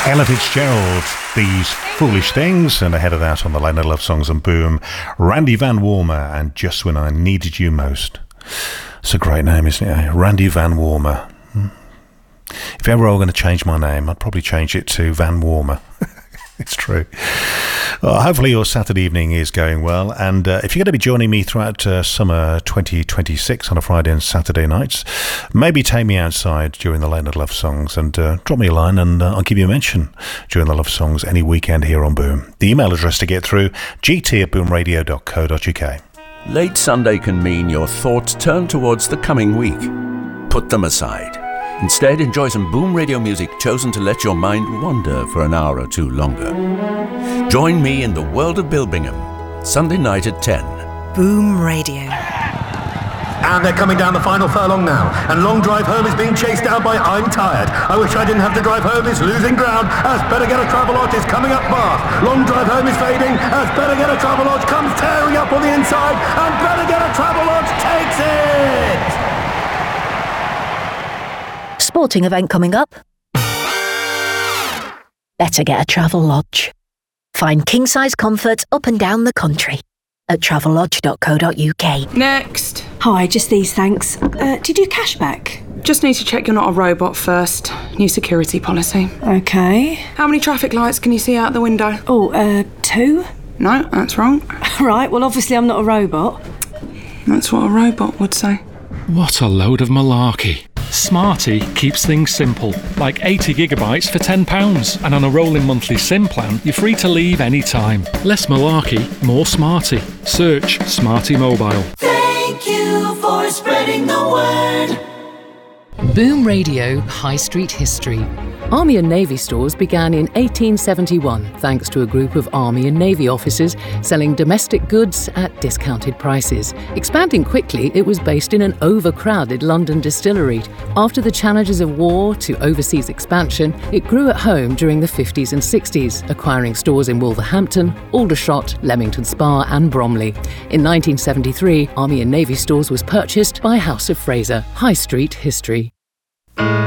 Ella Fitzgerald, These Foolish Things, and ahead of that on the Late Night Love Songs and Boom, Randy Van Warmer and Just When I Needed You Most. It's a great name, isn't it? Randy Van Warmer. If ever I were going to change my name, I'd probably change it to Van Warmer. It's true. Well, hopefully your Saturday evening is going well, and if you're going to be joining me throughout summer 2026 on a Friday and Saturday nights, maybe take me outside during the Late Night Love Songs and drop me a line and I'll give you a mention during the Love Songs any weekend here on Boom. The email address to get through, gt@boomradio.co.uk. Late Sunday can mean your thoughts turn towards the coming week. Put them aside. Instead, enjoy some Boom Radio music chosen to let your mind wander for an hour or two longer. Join me in the world of Bill Bingham, Sunday night at 10. Boom Radio. And they're coming down the final furlong now. And Long Drive Home is being chased down by I'm Tired. I wish I didn't have to drive home. It's losing ground as Better Get a Travelodge is coming up fast. Long Drive Home is fading as Better Get a Travelodge comes tearing up on the inside. And Better Get a Travelodge takes it! Sporting event coming up. Better Get a Travelodge. Find king-size comforts up and down the country at travellodge.co.uk. Next. Hi, just these, thanks. Do you do cashback? Just need to check you're not a robot first. New security policy. Okay. How many traffic lights can you see out the window? Oh, 2? No, that's wrong. Right, well, obviously I'm not a robot. That's what a robot would say. What a load of malarkey. Smarty keeps things simple, like 80 gigabytes for £10, and on a rolling monthly SIM plan, you're free to leave any time. Less malarkey, more Smarty. Search Smarty Mobile. Thank you for spreading the word. Boom Radio High Street History. Army and Navy stores began in 1871 thanks to a group of Army and Navy officers selling domestic goods at discounted prices. Expanding quickly, it was based in an overcrowded London distillery. After the challenges of war to overseas expansion, it grew at home during the 50s and 60s, acquiring stores in Wolverhampton, Aldershot, Leamington Spa and Bromley. In 1973, Army and Navy stores was purchased by House of Fraser. High Street History.